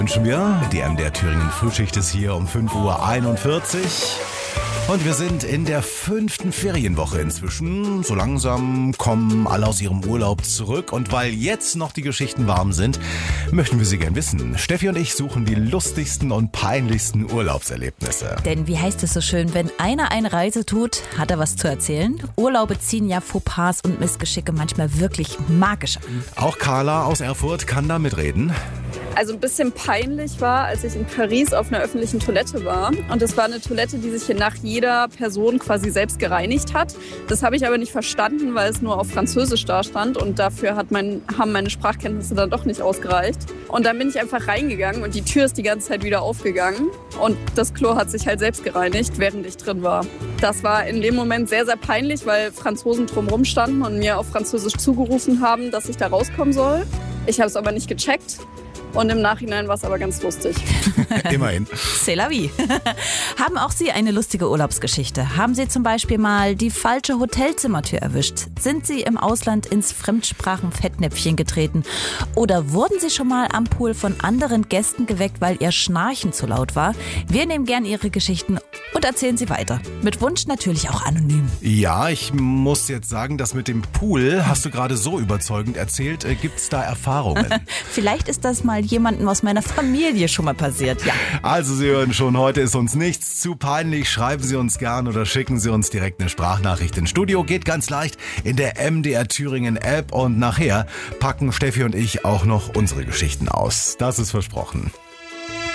Wünschen wir. Die MDR Thüringen Frühschicht ist hier um 5:41 Uhr. Und wir sind in der 5. Ferienwoche inzwischen. So langsam kommen alle aus ihrem Urlaub zurück. Und weil jetzt noch die Geschichten warm sind, möchten wir sie gern wissen. Steffi und ich suchen die lustigsten und peinlichsten Urlaubserlebnisse. Denn wie heißt es so schön, wenn einer eine Reise tut, hat er was zu erzählen. Urlaube ziehen ja Fauxpas und Missgeschicke manchmal wirklich magisch an. Auch Carla aus Erfurt kann da mitreden. Also ein bisschen peinlich war, als ich in Paris auf einer öffentlichen Toilette war. Und das war eine Toilette, die sich nach jeder Person quasi selbst gereinigt hat. Das habe ich aber nicht verstanden, weil es nur auf Französisch da stand. Und dafür haben meine Sprachkenntnisse dann doch nicht ausgereicht. Und dann bin ich einfach reingegangen und die Tür ist die ganze Zeit wieder aufgegangen. Und das Klo hat sich halt selbst gereinigt, während ich drin war. Das war in dem Moment sehr, sehr peinlich, weil Franzosen drumherum standen und mir auf Französisch zugerufen haben, dass ich da rauskommen soll. Ich habe es aber nicht gecheckt. Und im Nachhinein war es aber ganz lustig. Immerhin. C'est la vie. Haben auch Sie eine lustige Urlaubsgeschichte? Haben Sie zum Beispiel mal die falsche Hotelzimmertür erwischt? Sind Sie im Ausland ins Fremdsprachen-Fettnäpfchen getreten? Oder wurden Sie schon mal am Pool von anderen Gästen geweckt, weil Ihr Schnarchen zu laut war? Wir nehmen gern Ihre Geschichten und erzählen sie weiter. Mit Wunsch natürlich auch anonym. Ja, ich muss jetzt sagen, das mit dem Pool hast du gerade so überzeugend erzählt. Gibt's da Erfahrungen? Vielleicht ist das mal jemandem aus meiner Familie schon mal passiert, ja. Also Sie hören schon, heute ist uns nichts zu peinlich. Schreiben Sie uns gern oder schicken Sie uns direkt eine Sprachnachricht ins Studio. Geht ganz leicht in der MDR Thüringen App und nachher packen Steffi und ich auch noch unsere Geschichten aus. Das ist versprochen.